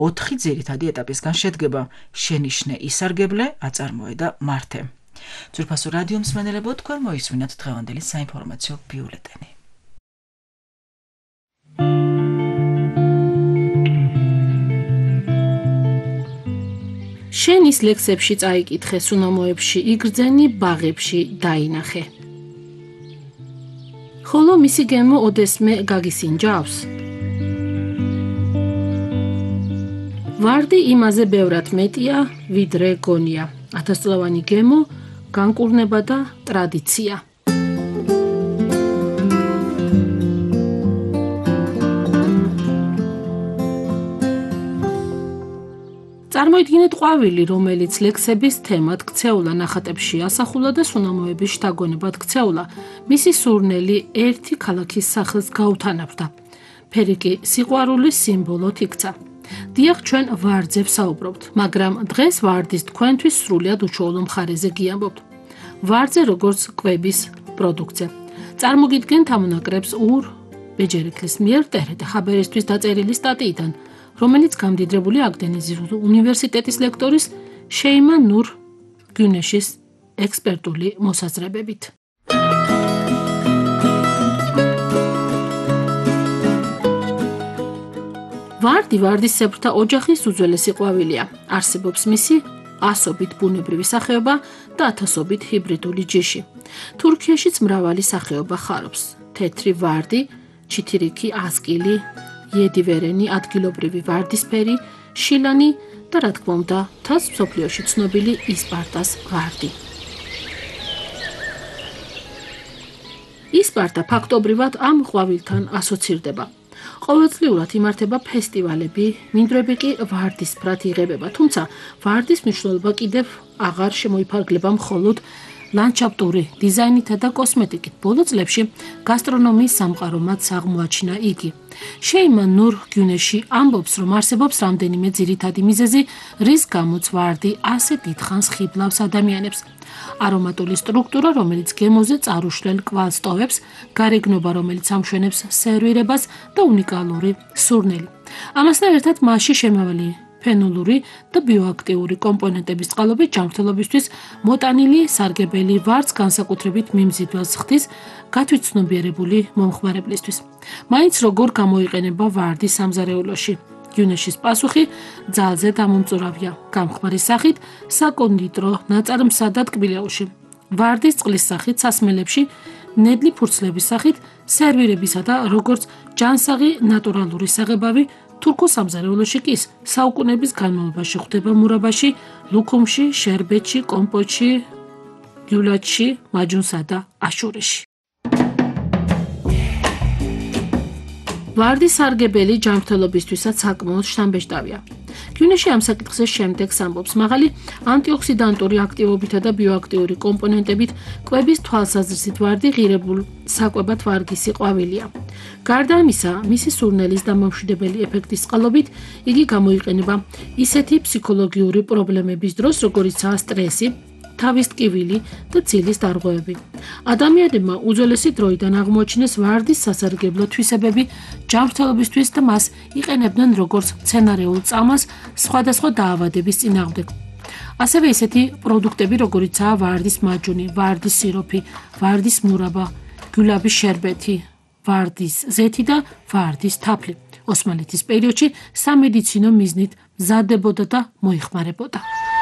4 ძირითადი ეტაპისგან შედგება: შენიშნე, ისარგებლე, აწარმოე და მართე. ძვირფასო რადიო მსმენელებო, თქვენ მოისმინათ დღევანდელი საინფორმაციო ბიულეტენი. შენის ლექსებში წაიკითხე, სუნამოებში იგრძენი, ბაღებში დაინახე. ხოლო მისი გემო ოდესმე გაგისინჯავს. ვარდი იმაზე ბევრად მეტია, ვიდრე გონია. 1000-წლოვანი გემო, განკურნება და ტრადიცია. წარმოიდგინეთ ყვავილი, რომელიც ლექსების თემად ქცეულა ნახატებში ასახულა და სუნამოების შთაგონებად ქცეულა. მისი სურნელი ერთი ქალაქის სახელს გაუთანაბრდა. ფერი კი სიყვარულის სიმბოლოდ იქცა. დიახ, ჩვენ ვარდზე ვსაუბრობთ, მაგრამ დღეს ვარდის თქვენთვის სრულიად უშუალო მხარეზე გიამბობთ. ვარდზე როგორც კვების პროდუქტზე. წარმოგიდგენთ ამონაკრებს ურ ბეჯერექლის მიერ ტერეტე ხაბერისთვის დაწერილი სტატიიდან, რომელიც გამდიდრებული აგდენიზის უნივერსიტეტის ლექტორის შეიმა ნურ გუნეშის ექსპერტული მოსაზრებებით. ვარდისებრთა ოჯახის უძველესი ყვავილია. არსებობს მისი ასობით ბუნებრივი სახეობა და 1000-ობით ჰიბრიდული ჯიში. თურქიაშიც მრავალი სახეობა ხარობს. თეთრი ვარდი, ჩითირიქი, ასკილი, იედივერენი, ადგილობრივი ვარდისფერი, შილანი და რა თქმა უნდა, მთელს მსოფლიოში ცნობილი ისპარტას ვარდი. ისპარტა ფაქტობრივად ამ ყვავილთან ასოცირდება. ყოველწლიურად იმართება ფესტივალები, მინდვრები კი ვარდისფრად იღებება, თუმცა ვარდის მნიშვნელობა კიდევ აღარ შემოიფარგლება მხოლოდ ლანდშაფტური დიზაინითა და კოსმეტიკით. ბოლო წლებში გასტრონომიის სამყარომაც აღმოაჩინა იგი. შეიმა ნურ გუნეში ამბობს, რომ არსებობს რამდენიმე ძირითადი მიზეზი, რის გამოც ვარდი ასე დიდხანს ხიბლავს ადამიანებს. არომატული სტრუქტურა, რომელიც გემოზე წარუშლელ კვალს ტოვებს, გარეგნობა, რომელიც ამშვენებს სერვირებას და უნიკალური სურნელი. ამასთან ერთად მასში შემავალი ფენოლური და ბიოაქტიური კომპონენტების წყალობით ჯანმრთელობისთვის მოტანილი სარგებელი ვარდს განსაკუთრებით მიმზიდველს ხდის გათვითცნობიერებული მომხმარებლისთვის. მაინც როგორ გამოიყენება ვარდი სამზარეულოში? გუნეშის პასუხი ძალზე დამომწურავია. გამხმარის სახით საკონდიტრო ნაწარმსა და ტკბილეულში. ვარდის წყლის სახით სასმელებში, ნედლი ფურცლების სახით სერვირებისა და როგორც ჯანსაღი ნატურალური საღებავი თურქულ სამზარეულოში კი საუკუნეების განმავლობაში ხვდება მურაბაში, ლუქუმში, შერბეთში, კომპოტში, გიულათში, მაჯუნსა და აშურეში. ვარდის სარგებელი ჯანმრთელობისთვისაც საკმაოდ შთამბეჭდავია. გუნეში ამ საკითხზე შემდეგს ამბობს: მაღალი ანტიოქსიდანტური აქტივობითა და ბიოაქტიური კომპონენტებით კვების თვალსაზრისით ვარდი ღირებულ საკვებად ვარგისი ყვავილია. გარდა ამისა, მისი სურნელის დამამშვიდებელი ეფექტის წყალობით იგი გამოიყენება ისეთი ფსიქოლოგიური პრობლემების დროს, როგორიცაა სტრესი, თავის ტკივილი და ძილის დარღვევები. ადამიანებმა უძველესი დროიდან აღმოაჩინეს ვარდის სასარგებლო თვისებები ჯანმრთელობისთვის და მას იყენებდნენ როგორც მცენარეულ წამას სხვადასხვა დაავადების წინააღმდეგ. ასევე ისეთი პროდუქტები, როგორიცაა ვარდის მაჯუნი, ვარდის სიროფი, ვარდის მურაბა, გულაბის შერბეთი, ვარდის ზეთი და ვარდის თაფლი. ოსმალეთის პერიოდში სამედიცინო მიზნით მზადდებოდა და მოიხმარებოდა.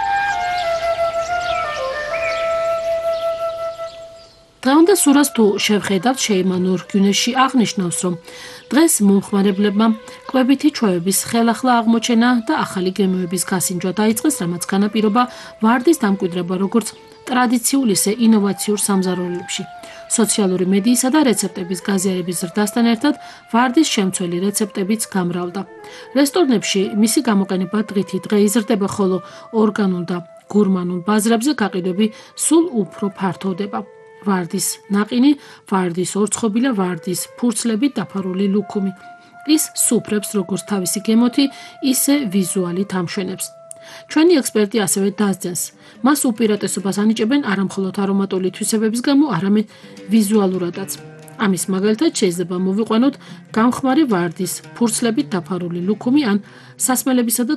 დღევანდელ სურას თუ შევხედავთ, შეიმა ნურ გუნეში აღნიშნავს, რომ დღეს მომხმარებლებმა კვებითი ჩვევების ხელახლა აღმოჩენა და ახალი გემოების გასინჯვა დაიწყეს, რამაც განაპირობა ვარდის დამკვიდრება როგორც ტრადიციულ ისე ინოვაციურ სამზარეულოებში. სოციალური მედიისა და რეცეპტების გაზიარების ზრდასთან ერთად ვარდის შემცველი რეცეპტებიც გამრავლდა. რესტორნებში მისი გამოყენება დღითი დღე იზრდება, ხოლო ორგანულ და გურმანულ ბაზრებზე გაყიდვები სულ უფრო ფართოვდება. ვარდის ნაყინი, ვარდის ორცხობილა, ვარდის ფურცლებით დაფარული ლუქუმი. ის სუფრებს როგორც თავისი გემოთი, ისე ვიზუალით ამშვენებს. ჩვენი ექსპერტი ასევე დასძენს, მას უპირატესობას ანიჭებენ არა მხოლოდ არომატული თვისებების გამო, არამედ ვიზუალურადაც. ამის მაგალითად შეიძლება მოვიყვანოთ გამხმარი ვარდის ფურცლებით დაფარული ლუქუმი ან სასმელებისა და